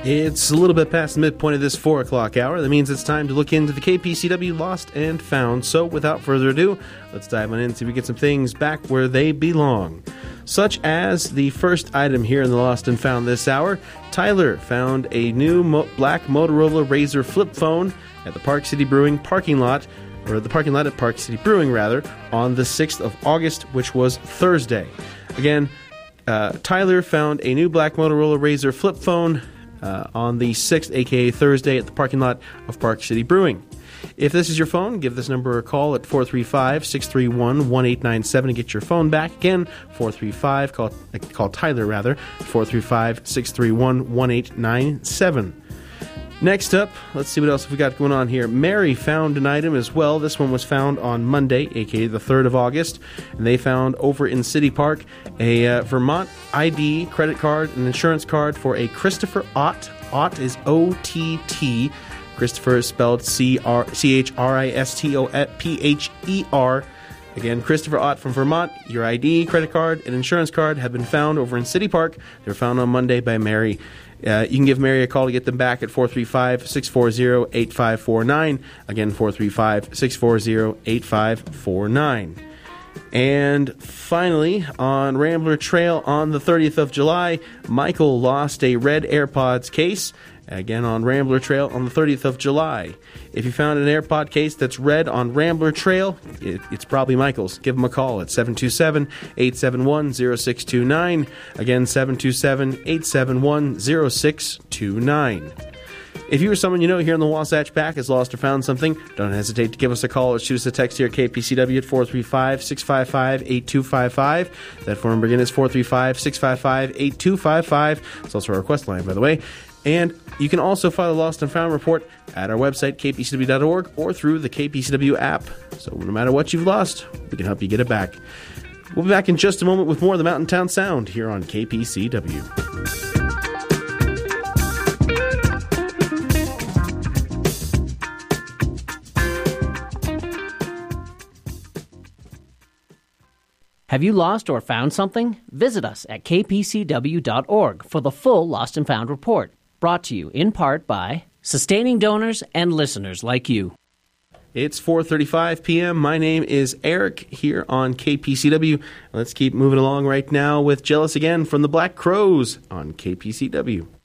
It's a little bit past the midpoint of this 4 o'clock hour. That means it's time to look into the KPCW Lost and Found. So without further ado, let's dive on in and see if we get some things back where they belong. Such as the first item here in the Lost and Found this hour, Tyler found a new black Motorola Razr flip phone at the Park City Brewing parking lot, or the parking lot at Park City Brewing, rather, on the 6th of August, which was Thursday. Again, Tyler found a new black Motorola Razr flip phone on the 6th, aka Thursday, at the parking lot of Park City Brewing. If this is your phone, give this number a call at 435-631-1897 and get your phone back. Again, 435, call Tyler rather, 435-631-1897. Next up, let's see what else we got going on here. Mary found an item as well. This one was found on Monday, aka the 3rd of August. And they found over in City Park a Vermont ID credit card and insurance card for a Christopher Ott. Ott is O-T-T. Christopher is spelled C-R-C-H-R-I-S-T-O-P-H-E-R. Again, Christopher Ott from Vermont. Your ID, credit card, and insurance card have been found over in City Park. They were found on Monday by Mary. You can give Mary a call to get them back at 435-640-8549. Again, 435-640-8549. And finally, on Rambler Trail on the 30th of July, Michael lost a red AirPods case. Again, on Rambler Trail on the 30th of July. If you found an AirPod case that's red on Rambler Trail, it's probably Michael's. Give him a call at 727-871-0629. Again, 727-871-0629. If you or someone you know here in the Wasatch Pack has lost or found something, don't hesitate to give us a call or shoot us a text here at KPCW at 435-655-8255. That phone number again is 435-655-8255. It's also our request line, by the way. And you can also file a Lost and Found report at our website, kpcw.org, or through the KPCW app. So no matter what you've lost, we can help you get it back. We'll be back in just a moment with more of the Mountain Town Sound here on KPCW. Have you lost or found something? Visit us at kpcw.org for the full Lost and Found report. Brought to you in part by sustaining donors and listeners like you. It's 4:35 p.m. My name is Eric here on KPCW. Let's keep moving along right now with Jealous Again from the Black Crowes on KPCW.